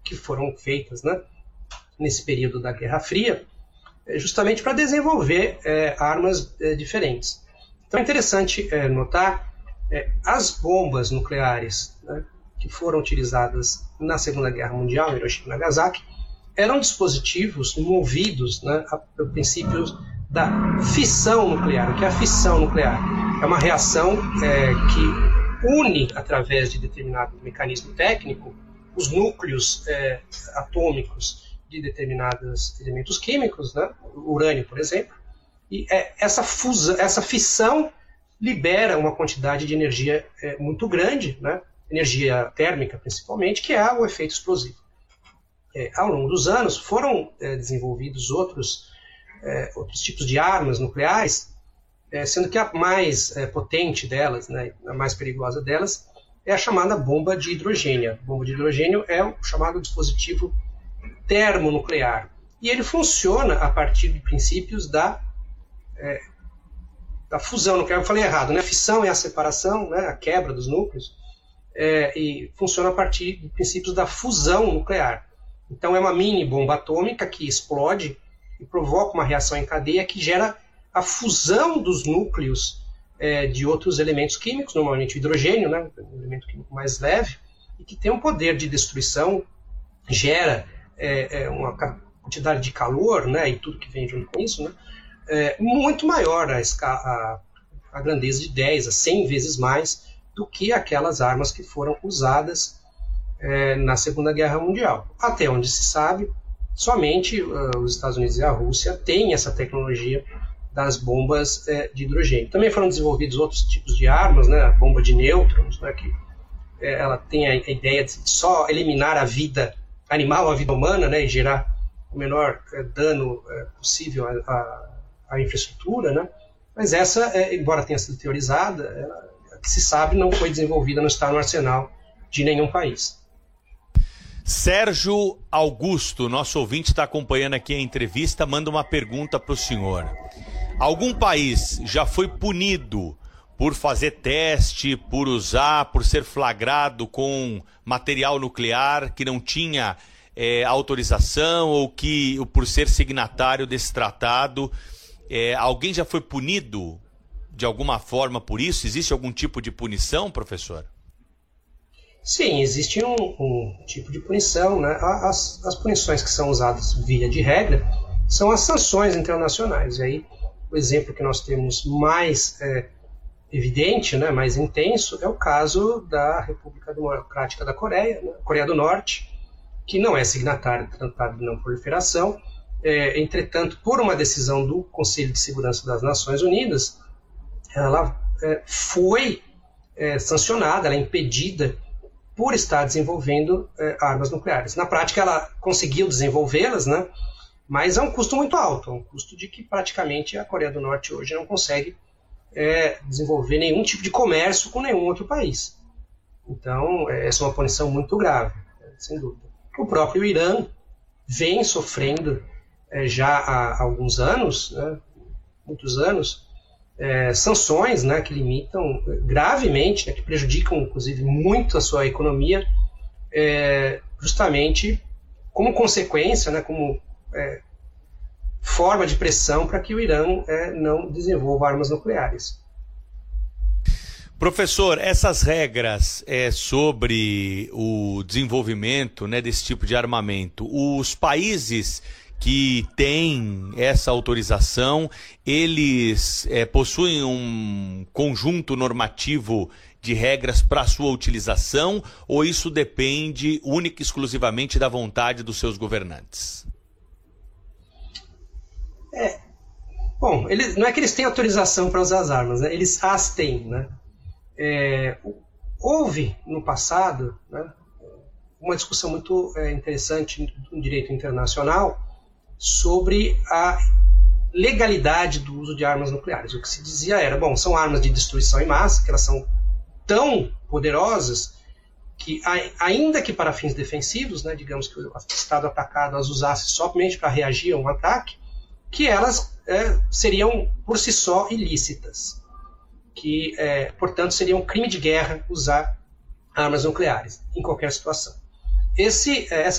que foram feitas, né, nesse período da Guerra Fria, justamente para desenvolver armas diferentes. Então é interessante notar as bombas nucleares, né, que foram utilizadas na Segunda Guerra Mundial, em Hiroshima e Nagasaki, eram dispositivos movidos, né, a princípios da fissão nuclear. O que é a fissão nuclear? É uma reação que une, através de determinado mecanismo técnico, os núcleos atômicos de determinados elementos químicos, né, o urânio, por exemplo, e essa fissão libera uma quantidade de energia muito grande, né, energia térmica principalmente, que é o efeito explosivo. Ao longo dos anos foram desenvolvidos outros tipos de armas nucleares, sendo que a mais potente delas, né, a mais perigosa delas, é a chamada bomba de hidrogênio. A bomba de hidrogênio é o chamado dispositivo termonuclear. E ele funciona a partir de princípios da fusão nuclear. Eu falei errado, né? A fissão é a separação, né, a quebra dos núcleos, e funciona a partir de princípios da fusão nuclear. Então é uma mini bomba atômica que explode e provoca uma reação em cadeia que gera a fusão dos núcleos de outros elementos químicos, normalmente o hidrogênio, né, um elemento químico mais leve, e que tem um poder de destruição, gera uma quantidade de calor, né, e tudo que vem junto com isso, né, muito maior a grandeza de 10 a 100 vezes mais do que aquelas armas que foram usadas na Segunda Guerra Mundial. Até onde se sabe, somente os Estados Unidos e a Rússia têm essa tecnologia das bombas de hidrogênio. Também foram desenvolvidos outros tipos de armas, né, a bomba de nêutrons, né, que ela tem a ideia de só eliminar a vida animal, a vida humana, né, e gerar o menor dano possível à infraestrutura, né, mas essa, embora tenha sido teorizada, que se sabe não foi desenvolvida, não está no arsenal de nenhum país. Sérgio Augusto, nosso ouvinte, está acompanhando aqui a entrevista, manda uma pergunta para o senhor. Algum país já foi punido por fazer teste, por usar, por ser flagrado com material nuclear que não tinha autorização ou que por ser signatário desse tratado? Alguém já foi punido de alguma forma por isso? Existe algum tipo de punição, professor? Sim, existe um tipo de punição, né? As punições que são usadas via de regra são as sanções internacionais. E aí, o exemplo que nós temos mais evidente, né, mais intenso, é o caso da República Democrática da Coreia, né, Coreia do Norte, que não é signatária do Tratado de Não Proliferação. Entretanto, por uma decisão do Conselho de Segurança das Nações Unidas, ela foi sancionada, ela é impedida por estar desenvolvendo armas nucleares. Na prática, ela conseguiu desenvolvê-las, né, mas é um custo muito alto, é um custo de que praticamente a Coreia do Norte hoje não consegue desenvolver nenhum tipo de comércio com nenhum outro país. Então, essa é uma punição muito grave, sem dúvida. O próprio Irã vem sofrendo já há alguns anos, né, muitos anos, sanções, né, que limitam gravemente, né, que prejudicam inclusive muito a sua economia, justamente como consequência, né, como forma de pressão para que o Irã não desenvolva armas nucleares. Professor, essas regras sobre o desenvolvimento, né, desse tipo de armamento, os países que têm essa autorização, eles possuem um conjunto normativo de regras para sua utilização, ou isso depende única e exclusivamente da vontade dos seus governantes? Bom, não é que eles têm autorização para usar as armas, né? Eles as têm, né? Houve no passado, né, uma discussão muito interessante no direito internacional sobre a legalidade do uso de armas nucleares. O que se dizia era, bom, são armas de destruição em massa, que elas são tão poderosas que, ainda que para fins defensivos, né, digamos que o Estado atacado as usasse somente para reagir a um ataque, que elas seriam por si só ilícitas, que, portanto, seria um crime de guerra usar armas nucleares em qualquer situação. Essa